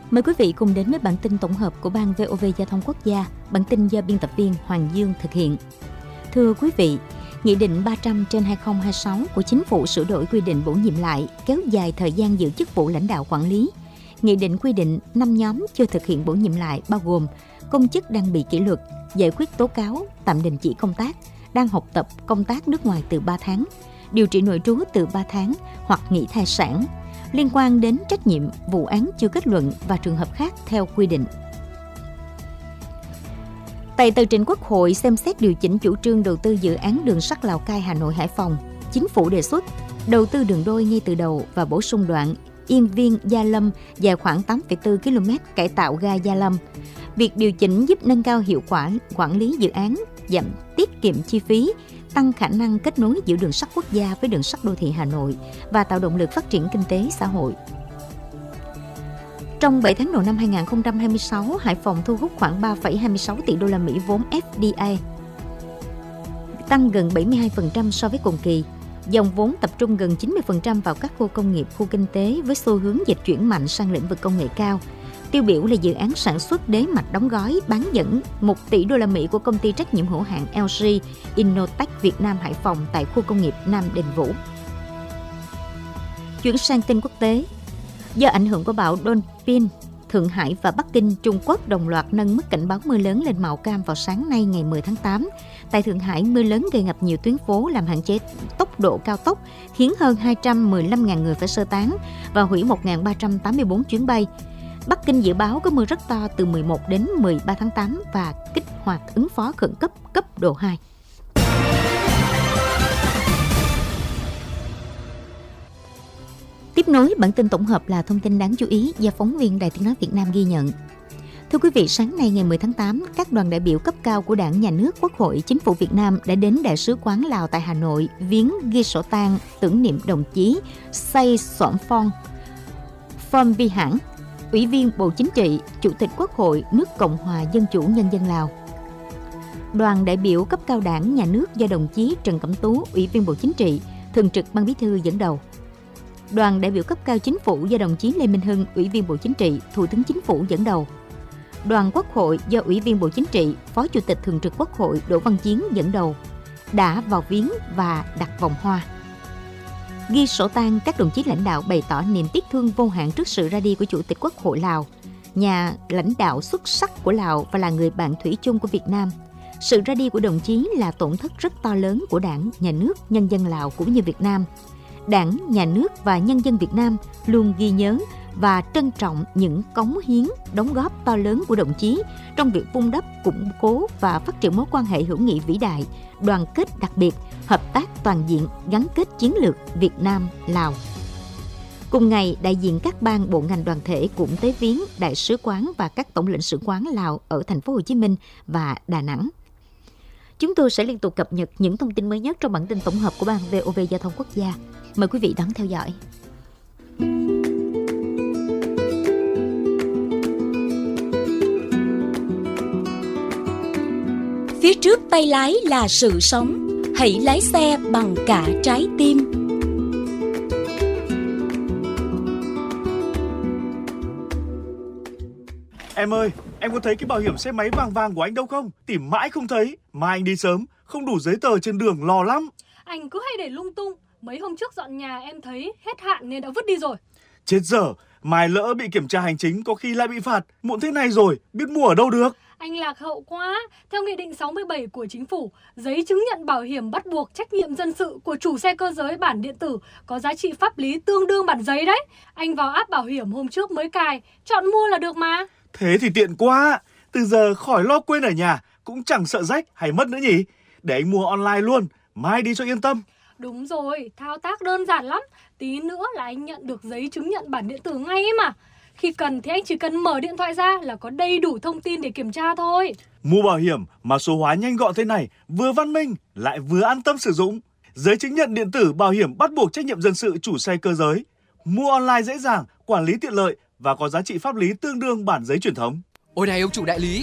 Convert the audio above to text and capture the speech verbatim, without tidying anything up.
Mời quý vị cùng đến với bản tin tổng hợp của Ban vê o vê Giao thông Quốc gia. Bản tin do biên tập viên Hoàng Dương thực hiện. Thưa quý vị, Nghị định ba trăm trên hai không hai sáu của Chính phủ sửa đổi quy định bổ nhiệm lại, kéo dài thời gian giữ chức vụ lãnh đạo quản lý. Nghị định quy định năm nhóm chưa thực hiện bổ nhiệm lại bao gồm công chức đang bị kỷ luật, giải quyết tố cáo, tạm đình chỉ công tác, đang học tập công tác nước ngoài từ ba tháng, điều trị nội trú từ ba tháng hoặc nghỉ thai sản, liên quan đến trách nhiệm, vụ án chưa kết luận và trường hợp khác theo quy định. Tại tờ trình Quốc hội xem xét điều chỉnh chủ trương đầu tư dự án đường sắt Lào Cai, Hà Nội, Hải Phòng, Chính phủ đề xuất đầu tư đường đôi ngay từ đầu và bổ sung đoạn Yên Viên - Gia Lâm dài khoảng tám phẩy bốn ki lô mét cải tạo ga Gia Lâm. Việc điều chỉnh giúp nâng cao hiệu quả quản lý dự án, giảm tiết kiệm chi phí, tăng khả năng kết nối giữa đường sắt quốc gia với đường sắt đô thị Hà Nội và tạo động lực phát triển kinh tế xã hội. Trong bảy tháng đầu năm hai không hai sáu, Hải Phòng thu hút khoảng ba phẩy hai mươi sáu tỷ đô la Mỹ vốn ép đê a, tăng gần bảy mươi hai phần trăm so với cùng kỳ. Dòng vốn tập trung gần chín mươi phần trăm vào các khu công nghiệp, khu kinh tế với xu hướng dịch chuyển mạnh sang lĩnh vực công nghệ cao. Tiêu biểu là dự án sản xuất đế mạch đóng gói bán dẫn một tỷ đô la Mỹ của công ty trách nhiệm hữu hạn lờ giê Innotech Việt Nam Hải Phòng tại khu công nghiệp Nam Đình Vũ. Chuyển sang tin quốc tế. Do ảnh hưởng của bão Donpin, Thượng Hải và Bắc Kinh, Trung Quốc đồng loạt nâng mức cảnh báo mưa lớn lên màu cam vào sáng nay ngày mười tháng tám. Tại Thượng Hải, mưa lớn gây ngập nhiều tuyến phố, làm hạn chế tốc độ cao tốc, khiến hơn hai trăm mười lăm nghìn người phải sơ tán và hủy một nghìn ba trăm tám mươi tư chuyến bay. Bắc Kinh dự báo có mưa rất to từ mười một đến mười ba tháng tám và kích hoạt ứng phó khẩn cấp cấp độ hai. Tiếp nối bản tin tổng hợp là thông tin đáng chú ý do phóng viên Đài Tiếng nói Việt Nam ghi nhận. Thưa quý vị, sáng nay ngày mười tháng tám, các đoàn đại biểu cấp cao của Đảng, Nhà nước, Quốc hội, Chính phủ Việt Nam đã đến Đại sứ quán Lào tại Hà Nội viếng ghi sổ tang tưởng niệm đồng chí Say Sompong Phong Phong Vi Hãn, Ủy viên Bộ Chính trị, Chủ tịch Quốc hội nước Cộng hòa Dân chủ Nhân dân Lào. Đoàn đại biểu cấp cao Đảng, Nhà nước do đồng chí Trần Cẩm Tú, Ủy viên Bộ Chính trị, Thường trực Ban Bí thư dẫn đầu. Đoàn đại biểu cấp cao Chính phủ do đồng chí Lê Minh Hưng, Ủy viên Bộ Chính trị, Thủ tướng Chính phủ dẫn đầu. Đoàn Quốc hội do Ủy viên Bộ Chính trị, Phó Chủ tịch Thường trực Quốc hội Đỗ Văn Chiến dẫn đầu đã vào viếng và đặt vòng hoa. Ghi sổ tang, các đồng chí lãnh đạo bày tỏ niềm tiếc thương vô hạn trước sự ra đi của Chủ tịch Quốc hội Lào, nhà lãnh đạo xuất sắc của Lào và là người bạn thủy chung của Việt Nam. Sự ra đi của đồng chí là tổn thất rất to lớn của Đảng, Nhà nước, nhân dân Lào cũng như Việt Nam. Đảng, Nhà nước và nhân dân Việt Nam luôn ghi nhớ và trân trọng những cống hiến, đóng góp to lớn của đồng chí trong việc vun đắp, củng cố và phát triển mối quan hệ hữu nghị vĩ đại, đoàn kết đặc biệt, hợp tác toàn diện, gắn kết chiến lược Việt Nam-Lào. Cùng ngày, đại diện các ban bộ ngành đoàn thể cũng tới viếng đại sứ quán và các tổng lãnh sự quán Lào ở thành phố Hồ Chí Minh và Đà Nẵng. Chúng tôi sẽ liên tục cập nhật những thông tin mới nhất trong bản tin tổng hợp của Ban vê o vê Giao thông Quốc gia. Mời quý vị đón theo dõi. Phía trước tay lái là sự sống, hãy lái xe bằng cả trái tim. Em ơi, em có thấy cái bảo hiểm xe máy vàng vàng của anh đâu không? Tìm mãi không thấy. Mai anh đi sớm, không đủ giấy tờ trên đường lo lắm. Anh cứ hay để lung tung. Mấy hôm trước dọn nhà em thấy hết hạn nên đã vứt đi rồi. Chết dở, mai lỡ bị kiểm tra hành chính có khi lại bị phạt. Muộn thế này rồi, biết mua ở đâu được. Anh lạc hậu quá. Theo Nghị định sáu mươi bảy của Chính phủ, giấy chứng nhận bảo hiểm bắt buộc trách nhiệm dân sự của chủ xe cơ giới bản điện tử có giá trị pháp lý tương đương bản giấy đấy. Anh vào app bảo hiểm hôm trước mới cài, chọn mua là được mà. Thế thì tiện quá. Từ giờ khỏi lo quên ở nhà, cũng chẳng sợ rách hay mất nữa nhỉ. Để anh mua online luôn, mai đi cho yên tâm. Đúng rồi, thao tác đơn giản lắm. Tí nữa là anh nhận được giấy chứng nhận bản điện tử ngay ấy mà. Khi cần thì anh chỉ cần mở điện thoại ra là có đầy đủ thông tin để kiểm tra thôi. Mua bảo hiểm mà số hóa nhanh gọn thế này, vừa văn minh lại vừa an tâm sử dụng. Giấy chứng nhận điện tử bảo hiểm bắt buộc trách nhiệm dân sự chủ xe cơ giới. Mua online dễ dàng, quản lý tiện lợi và có giá trị pháp lý tương đương bản giấy truyền thống. Ôi này ông chủ đại lý,